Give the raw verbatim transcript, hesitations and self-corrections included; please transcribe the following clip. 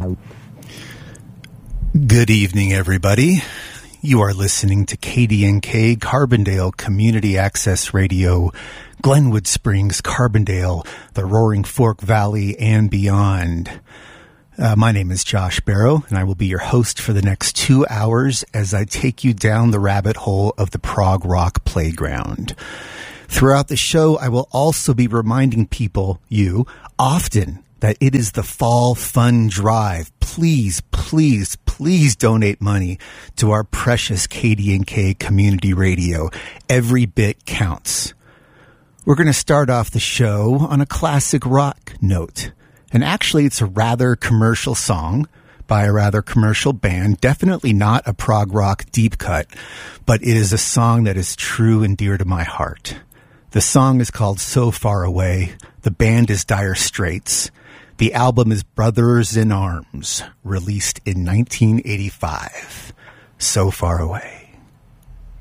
Good evening, everybody. You are listening to K D N K, Carbondale Community Access Radio, Glenwood Springs, Carbondale, the Roaring Fork Valley, and beyond. Uh, my name is Josh Barrow, and I will be your host for the next two hours as I take you down the rabbit hole of the prog rock playground. Throughout the show, I will also be reminding people, you, often, that it is the Fall Fun Drive. Please, please, please donate money to our precious K D N K Community Radio. Every bit counts. We're going to start off the show on a classic rock note. And actually, it's a rather commercial song by a rather commercial band. Definitely not a prog rock deep cut, but it is a song that is true and dear to my heart. The song is called So Far Away. The band is Dire Straits. The album is Brothers in Arms, released in nineteen eighty-five. So Far Away.